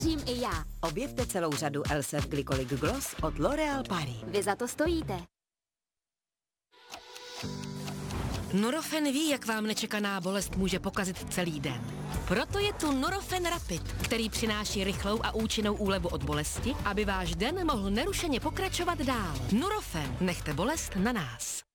Řím i já. Objevte celou řadu Elseve Glycolic Gloss od L'Oréal Paris. Vy za to stojíte. Nurofen ví, jak vám nečekaná bolest může pokazit celý den. Proto je tu Nurofen Rapid, který přináší rychlou a účinnou úlevu od bolesti, aby váš den mohl nerušeně pokračovat dál. Nurofen, nechte bolest na nás.